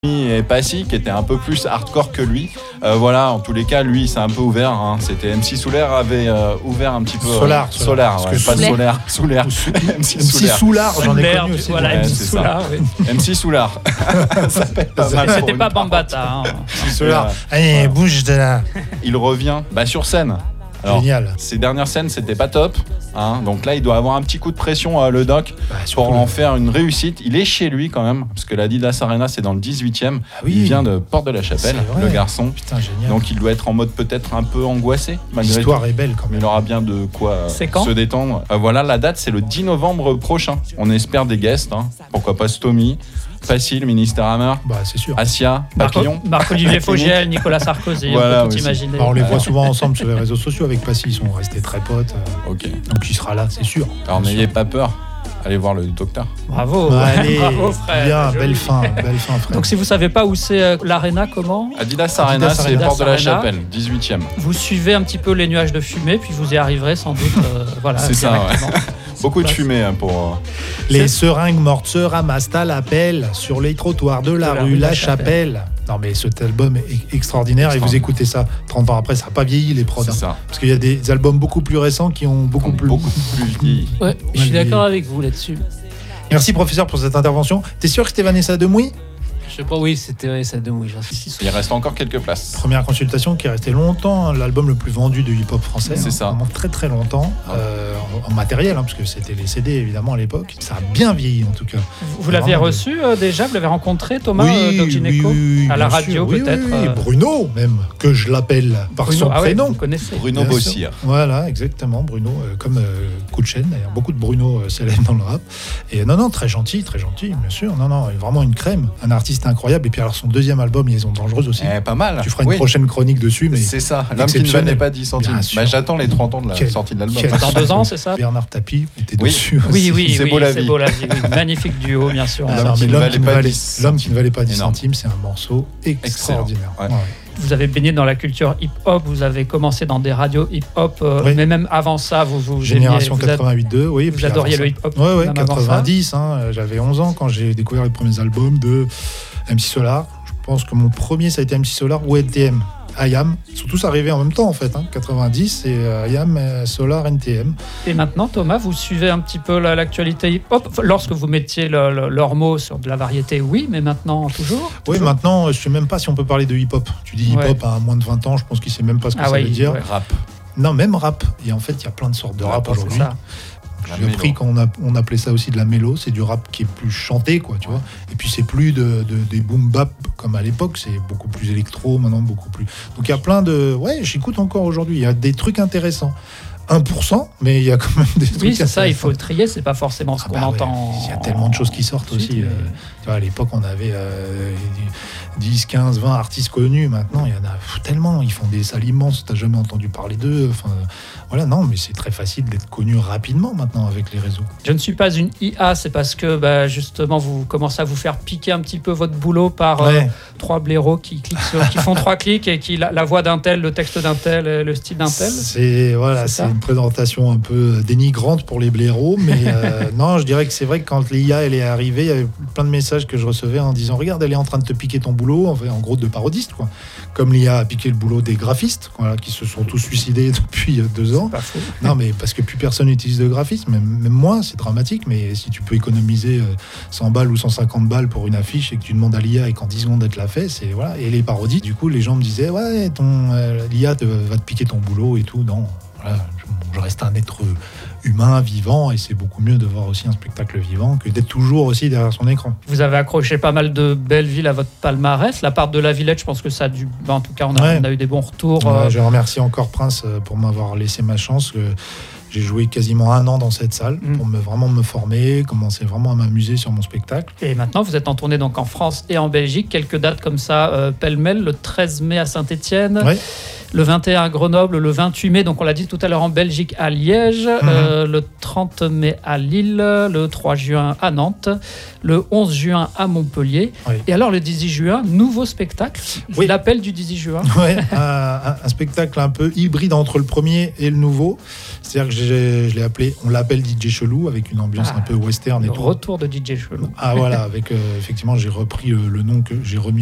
et Passy qui était un peu plus hardcore que lui. Voilà, en tous les cas, lui, c'est un peu ouvert. Hein. C'était MC Soulaire avait ouvert un petit peu. Solar, ouais, pas Solaire. Soulaire. MC Soulard, j'en ai connu aussi. Voilà, MC Soulard. MC Soulard. Ça fait pas mal. C'était pas Bambata. Hein. MC Soulard. Allez, bouge de là. Il revient sur scène. Alors, génial. Ses dernières scènes, c'était pas top. Hein, donc là, il doit avoir un petit coup de pression, le doc, pour en faire une réussite. Il est chez lui quand même, parce que l'Adidas Arena, c'est dans le 18e. Ah oui. Il vient de Porte de la Chapelle, le garçon. Putain, génial. Donc il doit être en mode peut-être un peu angoissé. L'histoire est belle quand même. Mais il aura bien de quoi se détendre. Voilà, la date, c'est le 10 novembre prochain. On espère des guests. Hein. Pourquoi pas Stomy, Facile, Minister Hammer, c'est sûr. Asia, Papillon. Marc-Olivier Fogiel, Nicolas Sarkozy, voilà, on peut imaginer. On les voit souvent ensemble sur les réseaux sociaux avec Passy, ils sont restés très potes. Ok. Donc il sera là, c'est sûr. Alors n'ayez pas peur, allez voir le docteur. Bravo, allez, bravo frère. Bien, belle fin frère. Donc si vous savez pas où c'est l'Arena, comment Adidas Arena, c'est Porte de la Chapelle, 18e. Vous suivez un petit peu les nuages de fumée, puis vous y arriverez sans doute. Voilà, c'est ça, ouais. Beaucoup de fumée pour... Les seringues mortes se ramassent à l'appel sur les trottoirs de la rue La Chapelle. Non mais cet album est extraordinaire et vous écoutez ça 30 ans après, ça n'a pas vieilli les prods. Ça. Parce qu'il y a des albums beaucoup plus récents qui ont beaucoup plus vieilli. Ouais, je suis d'accord avec vous là-dessus. Merci professeur pour cette intervention. T'es sûr que c'était Vanessa Demouy ? Je sais pas, oui, c'était Vanessa Demouy, j'en suis sûr. Il reste encore quelques places. Première consultation qui est resté longtemps l'album le plus vendu de hip-hop français. C'est ça. Vraiment très très longtemps, en matériel, parce que c'était les CD évidemment à l'époque. Ça a bien vieilli en tout cas. Vous l'aviez reçu déjà, vous l'avez rencontré Thomas Doc Gynéco oui, à la radio sûr, peut-être. Oui. Bruno même, que je l'appelle par son prénom. Vous connaissez. Bruno Bossir. Voilà, exactement, Bruno, comme coup de chaîne d'ailleurs, beaucoup de Bruno célèbres dans le rap. Et non, très gentil, bien sûr. Non, vraiment une crème, un artiste incroyable. Et puis alors son deuxième album, Liaison dangereuse aussi. Pas mal. Tu feras une prochaine chronique dessus, mais c'est ça. L'homme qui ne valait pas 10 centimes. J'attends les 30 ans de la sortie de l'album. Dans 2 ans, c'est ça. Bernard Tapie était dessus. Oui, c'est beau la vie. Magnifique duo, bien sûr. L'homme qui ne valait pas 10 centimes, c'est un morceau extraordinaire. Ouais. Vous avez baigné dans la culture hip-hop, vous avez commencé dans des radios hip-hop, mais même avant ça, vous Génération 88-2, oui. Vous adoriez le hip-hop. Oui, 90. J'avais 11 ans quand j'ai découvert les premiers albums de MC Solar. Je pense que mon premier, ça a été MC Solar ou NTM. IAM, sont tous arrivés en même temps en fait, 90 et IAM, Solar, NTM. Et maintenant Thomas, vous suivez un petit peu l'actualité hip-hop lorsque vous mettiez leurs mots sur de la variété, oui, mais maintenant toujours. Oui, maintenant je ne sais même pas si on peut parler de hip-hop. Tu dis hip-hop à moins de 20 ans, je pense qu'il ne sait même pas ce que ça veut dire. Rap. Non, même rap. Et en fait, il y a plein de sortes de rap aujourd'hui. J'ai appris qu'on appelait ça aussi de la mélo, c'est du rap qui est plus chanté, quoi, tu vois. Et puis c'est plus des boom bap comme à l'époque, c'est beaucoup plus électro maintenant, beaucoup plus. Donc il y a plein de, j'écoute encore aujourd'hui. Il y a des trucs intéressants. 1%, mais il y a quand même des trucs. Oui, c'est ça, il faut le trier, c'est pas forcément ce qu'on entend. Il y a tellement de choses qui sortent aussi. Tu vois, à l'époque, on avait 10, 15, 20 artistes connus. Maintenant, il y en a tellement. Ils font des salles immenses, t'as jamais entendu parler d'eux. Enfin, voilà, non, mais c'est très facile d'être connu rapidement maintenant avec les réseaux. Je ne suis pas une IA, c'est parce que justement, vous commencez à vous faire piquer un petit peu votre boulot par 3 blaireaux qui font 3 clics et qui la voix d'un tel, le texte d'un tel, le style d'un tel. C'est une présentation un peu dénigrante pour les blaireaux, mais non, je dirais que c'est vrai que quand l'IA elle est arrivée, il y avait plein de messages que je recevais en disant regarde, elle est en train de te piquer ton boulot, en gros de parodiste, quoi. Comme l'IA a piqué le boulot des graphistes, qui se sont tous suicidés depuis 2 ans. Pas faux. Non, mais parce que plus personne n'utilise de graphisme, même moi, c'est dramatique, mais si tu peux économiser 100 balles ou 150 balles pour une affiche et que tu demandes à l'IA et qu'en 10 secondes elle te l'a fait, c'est voilà. Et les parodies, du coup, les gens me disaient l'IA va te piquer ton boulot et tout. Non, voilà, je reste un être humain, vivant, et c'est beaucoup mieux de voir aussi un spectacle vivant que d'être toujours aussi derrière son écran. Vous avez accroché pas mal de belles villes à votre palmarès. La part de la Villette, je pense que ça a dû... En tout cas, on a eu des bons retours. Je remercie encore Prince pour m'avoir laissé ma chance. J'ai joué quasiment 1 an dans cette salle pour vraiment me former, commencer vraiment à m'amuser sur mon spectacle. Et maintenant, vous êtes en tournée donc en France et en Belgique. Quelques dates comme ça, pêle-mêle, le 13 mai à Saint-Étienne. Le 21 à Grenoble, le 28 mai, donc on l'a dit tout à l'heure en Belgique à Liège, le 30 mai à Lille, le 3 juin à Nantes, le 11 juin à Montpellier. Oui. Et alors le 18 juin, nouveau spectacle, l'appel du 18 juin. Oui, un spectacle un peu hybride entre le premier et le nouveau. C'est-à-dire que je l'ai appelé, on l'appelle DJ Chelou, avec une ambiance un peu western et tout. Le retour de DJ Chelou. Ah voilà, avec effectivement j'ai repris le nom que j'ai remis